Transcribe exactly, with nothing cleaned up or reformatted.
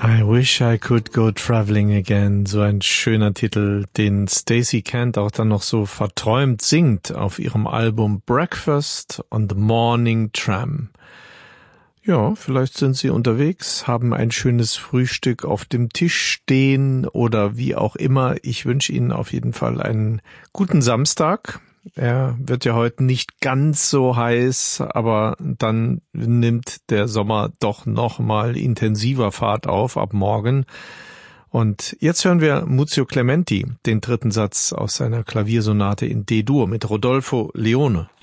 I wish I could go traveling again. So ein schöner Titel, den Stacey Kent auch dann noch so verträumt singt auf ihrem Album Breakfast on the Morning Tram. Ja, vielleicht sind Sie unterwegs, haben ein schönes Frühstück auf dem Tisch stehen oder wie auch immer. Ich wünsche Ihnen auf jeden Fall einen guten Samstag. Er wird ja heute nicht ganz so heiß, aber dann nimmt der Sommer doch noch mal intensiver Fahrt auf ab morgen. Und jetzt hören wir Muzio Clementi, den dritten Satz aus seiner Klaviersonate in D-Dur mit Rodolfo Leone.